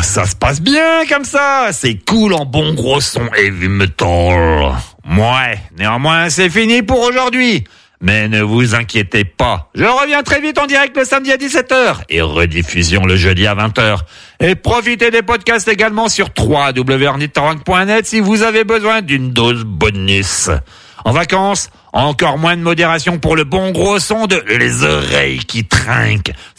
ça se passe bien comme ça. C'est cool en bon gros son heavy metal. Ouais, néanmoins, c'est fini pour aujourd'hui. Mais ne vous inquiétez pas, je reviens très vite en direct le samedi à 17h et rediffusion le jeudi à 20h. Et profitez des podcasts également sur www.ornithorynque.net si vous avez besoin d'une dose bonus. En vacances, encore moins de modération pour le bon gros son de Les Oreilles qui trinquent.